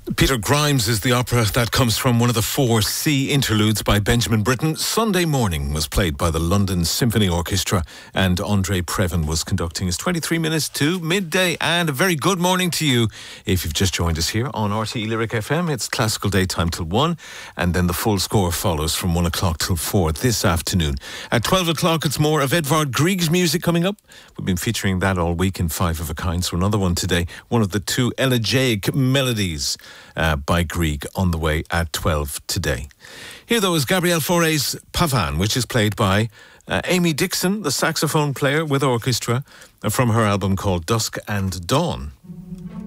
Peter Grimes is the opera that comes from one of the 4 C interludes by Benjamin Britten. Sunday Morning was played by the London Symphony Orchestra and Andre Previn was conducting. It's 23 minutes to midday, and a very good morning to you if you've just joined us here on RTE Lyric FM. It's classical daytime till 1, and then the full score follows from 1 o'clock till 4 this afternoon. At 12 o'clock it's more of Edvard Grieg's music coming up. We've been featuring that all week in 5 of a Kind, so another one today, one of the 2 elegiac melodies by Grieg on the way at 12 today. Here, though, is Gabriel Fauré's Pavane, which is played by Amy Dixon, the saxophone player with orchestra, from her album called Dusk and Dawn.